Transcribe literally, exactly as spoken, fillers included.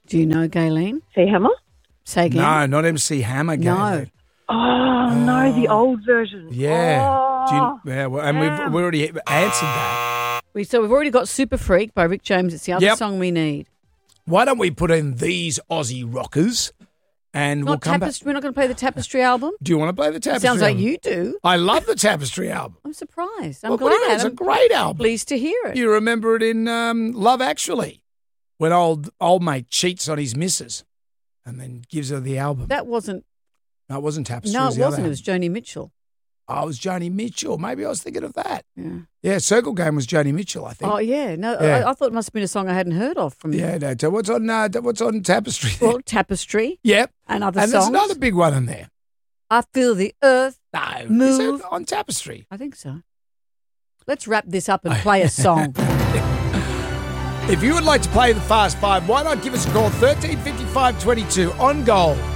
Do you know Gayleen? C Hammer? Say again. No, not M C Hammer. No. Gayleen. Oh, no, the old version. Yeah. Oh, Do you, yeah well, and damn. we've we already answered that. We, so we've already got Super Freak by Rick James. It's the other Yep. song we need. Why don't we put in these Aussie rockers and we'll Not come Tapestry. We're not going to play the Tapestry album? back. Do you want to play the Tapestry Sounds like album? you do. I love the Tapestry album. I'm surprised. I'm Well, what do you mean? glad. It's a I'm great album. pleased to hear it. You remember it in um, Love Actually when old old mate cheats on his missus and then gives her the album. That wasn't. no, it wasn't Tapestry. No, was it the other wasn't. It was album. Joni Mitchell. Oh, it was Joni Mitchell. Maybe I was thinking of that. Yeah. Yeah, Circle Game was Joni Mitchell, I think. Oh yeah. No, Yeah. I, I thought it must have been a song I hadn't heard of from. Yeah, no. So what's on? Uh, what's on Tapestry? Well, Tapestry Yep. and other And there's songs. another big one in there. I feel the earth. No, is Move. it on Tapestry? I think so. Let's wrap this up and play a song. If you would like to play the Fast Five, why not give us a call, thirteen fifty-five twenty-two on Gold.